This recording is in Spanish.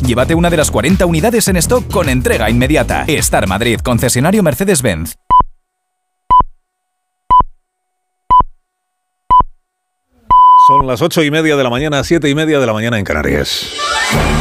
Llévate una de las 40 unidades en stock con entrega inmediata. Star Madrid, concesionario Mercedes-Benz. Son las 8:30 de la mañana, 7:30 de la mañana en Canarias.